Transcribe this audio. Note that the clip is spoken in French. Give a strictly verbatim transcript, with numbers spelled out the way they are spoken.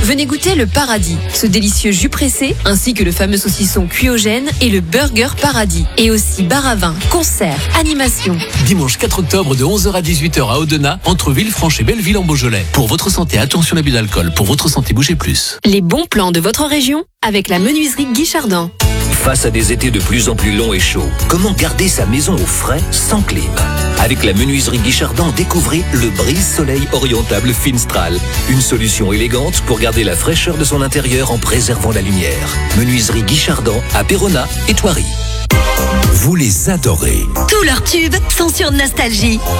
Venez goûter le Paradis, ce délicieux jus pressé, ainsi que le fameux saucisson cuiogène et le burger Paradis. Et aussi bar à vin, concerts, animations. Dimanche quatre octobre de onze heures à dix-huit heures à Audenat, entre Villefranche et Belleville en Beaujolais. Pour votre santé, attention à l'abus d'alcool. Pour votre santé, bougez plus. Les bons plans de votre région avec la menuiserie Guichardin. Face à des étés de plus en plus longs et chauds, comment garder sa maison au frais sans clim? Avec la menuiserie Guichardin, découvrez le brise-soleil orientable Finstral. Une solution élégante pour garder la fraîcheur de son intérieur en préservant la lumière. Menuiserie Guichardin à Péronat et Thoiry. Vous les adorez. Tous leurs tubes sont sur Nostalgie.